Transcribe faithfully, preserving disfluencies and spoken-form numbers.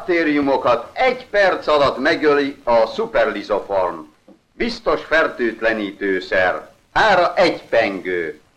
baktériumokat egy perc alatt megöli a Superlizoform. Biztos fertőtlenítőszer. Ára egy pengő.